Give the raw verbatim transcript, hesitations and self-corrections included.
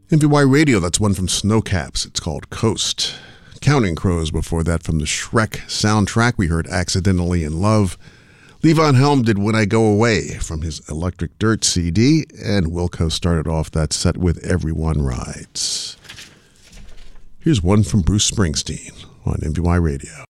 M V Y Radio, that's one from Snowcaps. It's called Coast. Counting Crows before that from the Shrek soundtrack. We heard Accidentally in Love. Levon Helm did When I Go Away from his Electric Dirt C D. And Wilco started off that set with Everyone Rides. Here's one from Bruce Springsteen on M V Y Radio.